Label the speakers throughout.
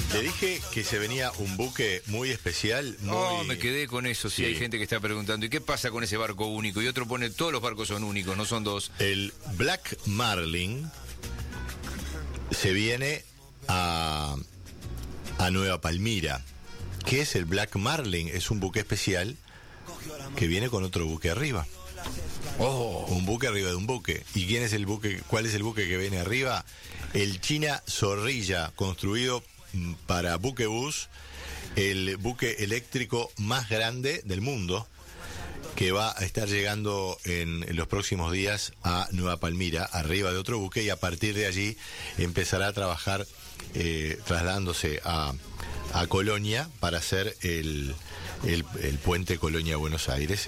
Speaker 1: Le dije que se venía un buque muy especial.
Speaker 2: Me quedé con eso. Sí, hay gente que está preguntando, ¿y qué pasa con ese barco único? Y otro pone, todos los barcos son únicos, no son dos.
Speaker 1: El Black Marlin se viene a Nueva Palmira. ¿Qué es el Black Marlin? Es un buque especial que viene con otro buque arriba. Un buque arriba de un buque. ¿Y quién es el buque? ¿Cuál es el buque que viene arriba? El China Zorrilla, construido para buquebús, el buque eléctrico más grande del mundo, que va a estar llegando en los próximos días a Nueva Palmira, arriba de otro buque, y a partir de allí empezará a trabajar trasladándose a Colonia para hacer el puente Colonia-Buenos Aires,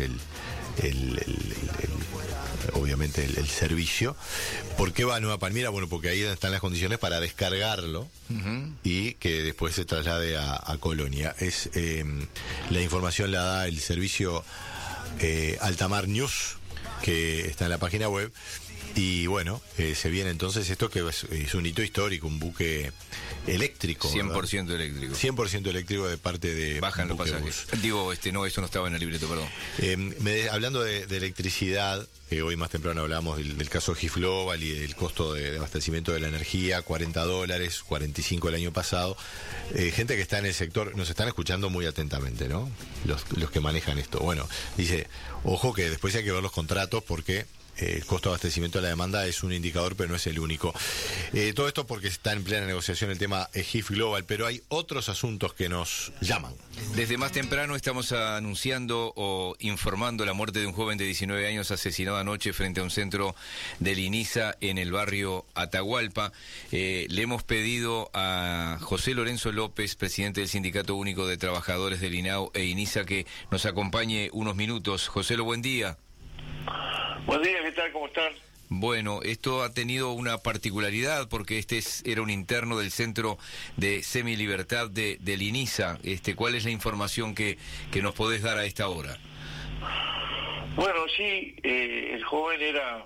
Speaker 1: obviamente el servicio. ¿Por qué va a Nueva Palmira? Bueno, porque ahí están las condiciones para descargarlo y que después se traslade a Colonia. La información la da el servicio Altamar News, que está en la página web. Y bueno, se viene entonces esto que es un hito histórico, un buque eléctrico.
Speaker 2: 100% eléctrico.
Speaker 1: 100% eléctrico de parte de
Speaker 2: Bajan los pasajes. Digo, no, eso no estaba en el libreto, perdón.
Speaker 1: Hablando de electricidad, hoy más temprano hablábamos del caso GIF Global y del costo de abastecimiento de la energía, $40, 45 el año pasado. Gente que está en el sector, nos están escuchando muy atentamente, ¿no? Los que manejan esto. Bueno, dice, ojo que después hay que ver los contratos porque el costo de abastecimiento de la demanda es un indicador, pero no es el único. Todo esto porque está en plena negociación el tema GIF Global, pero hay otros asuntos que nos llaman.
Speaker 2: Desde más temprano estamos anunciando o informando la muerte de un joven de 19 años asesinado anoche frente a un centro del INISA en el barrio Atahualpa. Le hemos pedido a José Lorenzo López, presidente del Sindicato Único de Trabajadores del INAU e INISA, que nos acompañe unos minutos. José, buen día.
Speaker 3: Buen día, ¿qué tal? ¿Cómo están?
Speaker 2: Bueno, esto ha tenido una particularidad porque era un interno del Centro de Semilibertad del INISA. ¿Cuál es la información que nos podés dar a esta hora?
Speaker 3: Bueno, sí, el joven era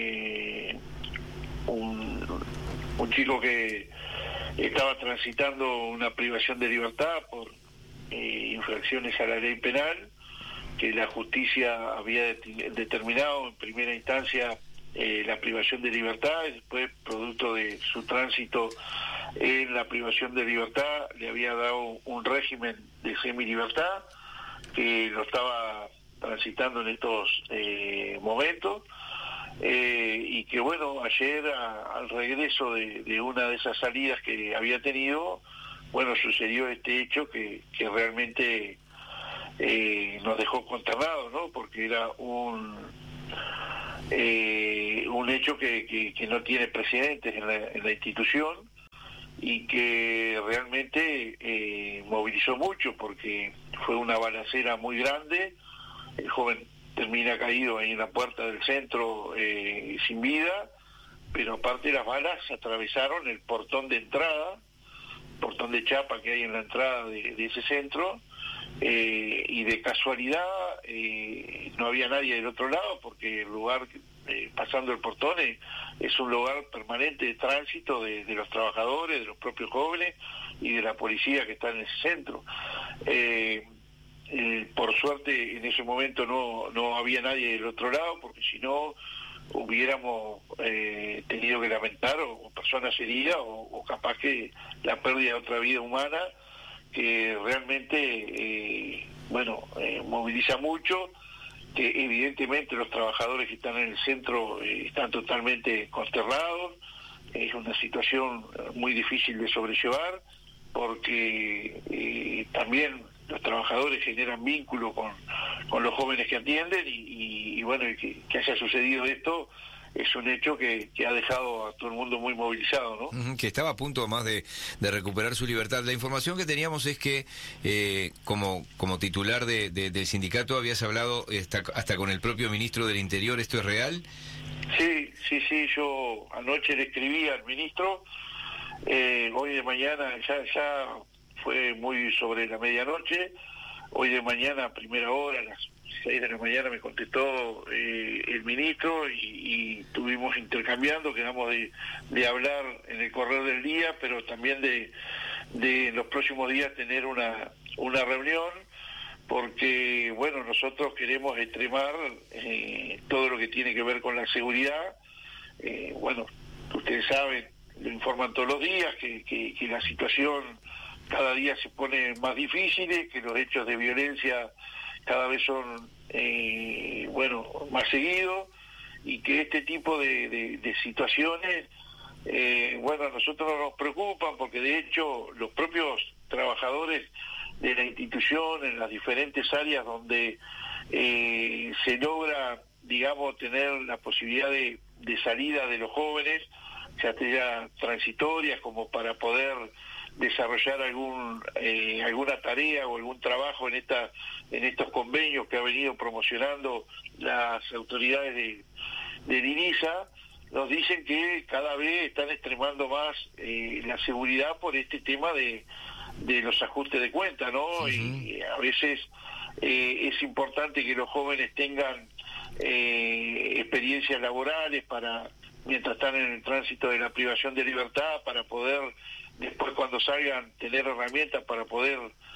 Speaker 3: un chico que estaba transitando una privación de libertad por infracciones a la ley penal, que la justicia había determinado en primera instancia la privación de libertad, y después, producto de su tránsito en la privación de libertad, le había dado un régimen de semilibertad que lo estaba transitando en estos momentos, y que bueno, ayer al regreso de una de esas salidas que había tenido, bueno, sucedió este hecho que realmente nos dejó consternados, ¿no? Porque era un hecho que no tiene precedentes en la institución y que realmente movilizó mucho, porque fue una balacera muy grande. El joven termina caído ahí en la puerta del centro sin vida, pero aparte las balas atravesaron el portón de entrada, portón de chapa que hay en la entrada de ese centro, y de casualidad no había nadie del otro lado, porque el lugar, pasando el portón, es un lugar permanente de tránsito de los trabajadores, de los propios jóvenes y de la policía que está en ese centro. Por suerte en ese momento no había nadie del otro lado, porque si no hubiéramos tenido que lamentar o personas heridas o capaz que la pérdida de otra vida humana, que realmente moviliza mucho, que evidentemente los trabajadores que están en el centro están totalmente consternados. Es una situación muy difícil de sobrellevar, porque también los trabajadores generan vínculo con los jóvenes que atienden, y bueno, que haya sucedido esto es un hecho que ha dejado a todo el mundo muy movilizado, ¿no?
Speaker 2: Que estaba a punto más de recuperar su libertad. La información que teníamos es que como titular del sindicato habías hablado hasta con el propio ministro del Interior. ¿Esto es real?
Speaker 3: Sí, yo anoche le escribí al ministro, hoy de mañana, ya fue muy sobre la medianoche, hoy de mañana a primera hora, a las 6 de la mañana me contestó el ministro y estuvimos intercambiando, quedamos de hablar en el correr del día, pero también de de en los próximos días tener una reunión, porque bueno, nosotros queremos extremar todo lo que tiene que ver con la seguridad. Bueno, ustedes saben, lo informan todos los días, que la situación cada día se pone más difícil, que los hechos de violencia cada vez son más seguidos, y que este tipo de situaciones a nosotros nos preocupan, porque de hecho los propios trabajadores de la institución en las diferentes áreas donde se logra, digamos, tener la posibilidad de salida de los jóvenes, ya sea transitorias como para poder desarrollar alguna tarea o algún trabajo en estos convenios que ha venido promocionando las autoridades de INISA, nos dicen que cada vez están extremando más la seguridad por este tema de los ajustes de cuenta, ¿no? Y a veces es importante que los jóvenes tengan experiencias laborales mientras están en el tránsito de la privación de libertad, para poder después, cuando salgan, tener herramientas para poder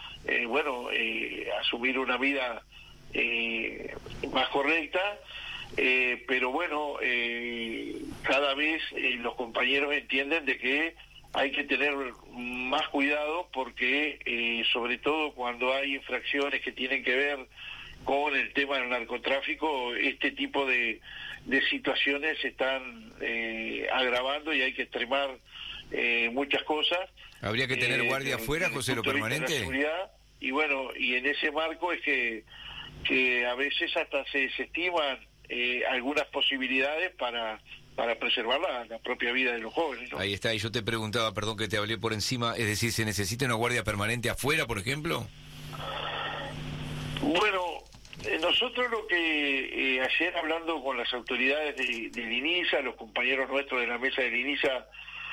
Speaker 3: asumir una vida más correcta. Pero bueno, cada vez los compañeros entienden de que hay que tener más cuidado, porque sobre todo cuando hay infracciones que tienen que ver con el tema del narcotráfico, este tipo de situaciones se están agravando, y hay que extremar muchas cosas.
Speaker 2: ¿Habría que tener guardia afuera, José, lo permanente?
Speaker 3: Y bueno, y en ese marco es que a veces hasta se desestiman algunas posibilidades para preservar la propia vida de los jóvenes, ¿no?
Speaker 2: Ahí está, y yo te preguntaba, perdón que te hablé por encima, es decir, ¿se necesita una guardia permanente afuera, por ejemplo?
Speaker 3: Bueno, nosotros lo que ayer, hablando con las autoridades del INISA, los compañeros nuestros de la mesa del INISA,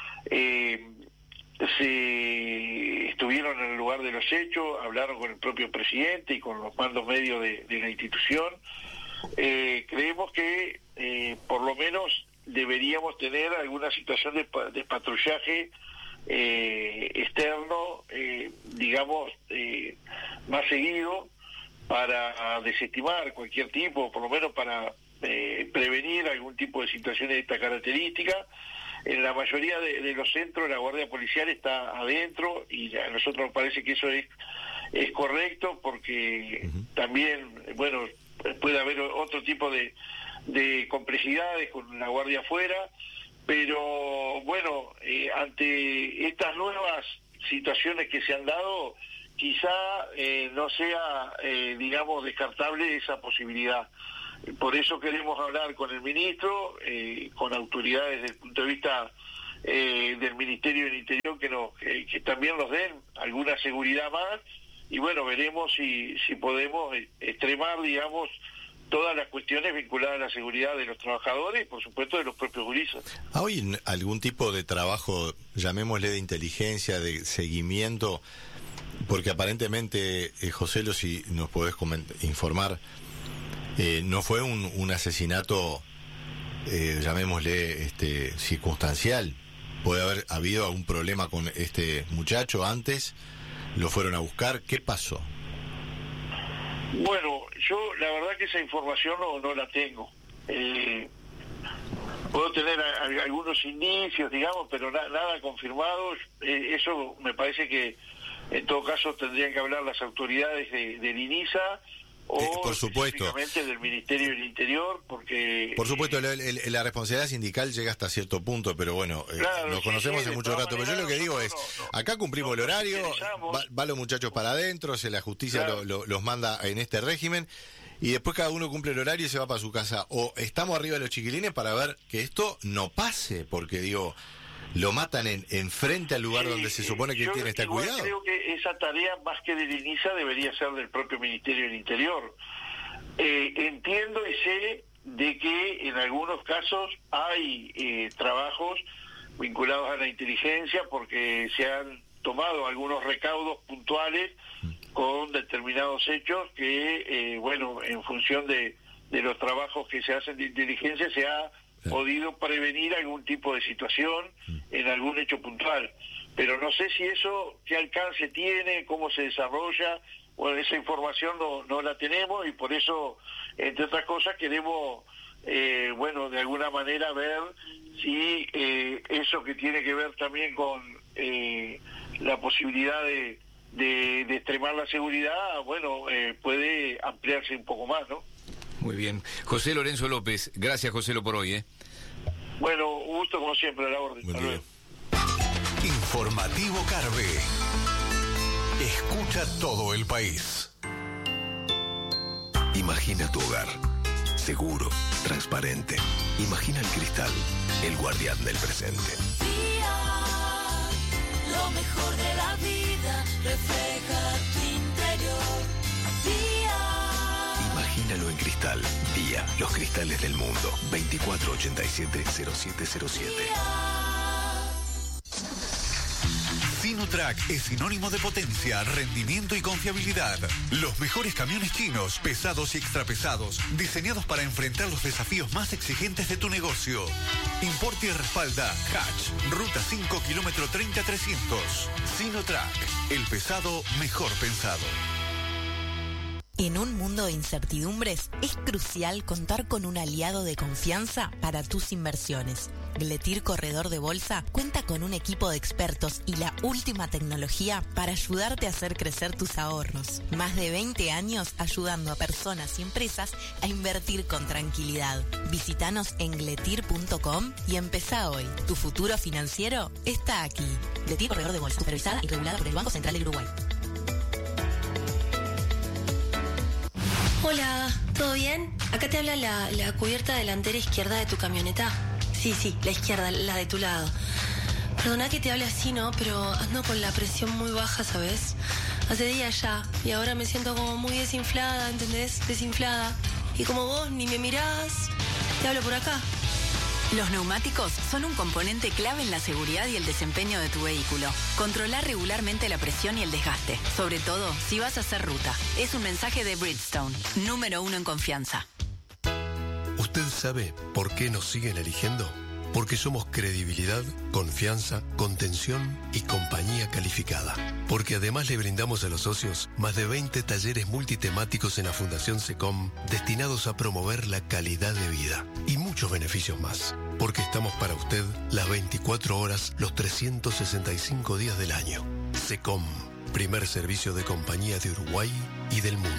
Speaker 3: se estuvieron en el lugar de los hechos, hablaron con el propio presidente y con los mandos medios de la institución. Creemos que por lo menos deberíamos tener alguna situación de patrullaje externo, más seguido, para desestimar cualquier tipo, por lo menos para prevenir algún tipo de situaciones de esta característica. En la mayoría de los centros la Guardia Policial está adentro, y a nosotros nos parece que eso es correcto, porque también, bueno, puede haber otro tipo de complejidades con la Guardia afuera, pero bueno, ante estas nuevas situaciones que se han dado, quizá no sea, descartable esa posibilidad. Por eso queremos hablar con el ministro, con autoridades desde el punto de vista del Ministerio del Interior, que también nos den alguna seguridad más, y bueno, veremos si podemos extremar, todas las cuestiones vinculadas a la seguridad de los trabajadores y, por supuesto, de los propios gurizos.
Speaker 1: ¿Hay algún tipo de trabajo, llamémosle de inteligencia, de seguimiento? Porque aparentemente, José, si nos podés informar, no fue un asesinato, llamémosle circunstancial. ¿Puede haber habido algún problema con este muchacho antes? ¿Lo fueron a buscar? ¿Qué pasó?
Speaker 3: Bueno, yo la verdad que esa información no la tengo. Puedo tener algunos indicios, pero nada confirmado. Eso me parece que en todo caso tendrían que hablar las autoridades del INISA o
Speaker 1: por supuesto,
Speaker 3: específicamente del Ministerio del Interior, porque...
Speaker 1: Por supuesto, la responsabilidad sindical llega hasta cierto punto, pero bueno, claro, nos conocemos hace mucho rato. Pero yo lo que digo es, acá cumplimos el horario, va los muchachos para adentro, la justicia los manda en este régimen, y después cada uno cumple el horario y se va para su casa. O estamos arriba de los chiquilines para ver que esto no pase, porque lo matan en frente al lugar donde se supone que tiene que estar cuidado.
Speaker 3: Yo creo que esa tarea, más que del INISA, debería ser del propio Ministerio del Interior. Entiendo y sé de que en algunos casos hay trabajos vinculados a la inteligencia, porque se han tomado algunos recaudos puntuales con determinados hechos que, en función de los trabajos que se hacen de inteligencia, se ha podido prevenir algún tipo de situación en algún hecho puntual. pero no sé si eso, qué alcance tiene, cómo se desarrolla. Bueno, esa información no la tenemos y por eso, entre otras cosas, queremos, de alguna manera ver si eso que tiene que ver también con la posibilidad de extremar la seguridad, puede ampliarse un poco más, ¿no?
Speaker 2: Muy bien. José Lorenzo López, gracias, José, por hoy,
Speaker 3: Bueno, un gusto como siempre, a la orden.
Speaker 1: Buen día.
Speaker 4: Informativo Carve. Escucha todo el país.
Speaker 5: Imagina tu hogar. Seguro, transparente. Imagina el cristal, el guardián del presente.
Speaker 6: Día, lo mejor de la vida refleja tu interior. Día.
Speaker 5: Imagínalo en cristal. Día, los cristales del mundo. 2487-0707.
Speaker 4: Sinotrack es sinónimo de potencia, rendimiento y confiabilidad. Los mejores camiones chinos, pesados y extrapesados, diseñados para enfrentar los desafíos más exigentes de tu negocio. Importa y respalda Hatch, Ruta 5, kilómetro 30-300. Sinotrack, el pesado mejor pensado.
Speaker 7: En un mundo de incertidumbres, es crucial contar con un aliado de confianza para tus inversiones. Gletir Corredor de Bolsa cuenta con un equipo de expertos y la última tecnología para ayudarte a hacer crecer tus ahorros. Más de 20 años ayudando a personas y empresas a invertir con tranquilidad. Visítanos en gletir.com y empezá hoy. Tu futuro financiero está aquí. Gletir Corredor de Bolsa, supervisada y regulada por el Banco Central del Uruguay.
Speaker 8: Hola, ¿todo bien? Acá te habla la cubierta delantera izquierda de tu camioneta. Sí, la izquierda, la de tu lado. Perdona que te hable así, ¿no? Pero ando con la presión muy baja, ¿sabes? Hace días ya, y ahora me siento como muy desinflada, ¿entendés? Desinflada. Y como vos ni me mirás, te hablo por acá.
Speaker 9: Los neumáticos son un componente clave en la seguridad y el desempeño de tu vehículo. Controlar regularmente la presión y el desgaste, sobre todo si vas a hacer ruta. Es un mensaje de Bridgestone, número 1 en confianza.
Speaker 5: ¿Usted sabe por qué nos siguen eligiendo? Porque somos credibilidad, confianza, contención y compañía calificada. Porque además le brindamos a los socios más de 20 talleres multitemáticos en la Fundación SECOM destinados a promover la calidad de vida y muchos beneficios más. Porque estamos para usted las 24 horas, los 365 días del año. SECOM, primer servicio de compañía de Uruguay y del mundo.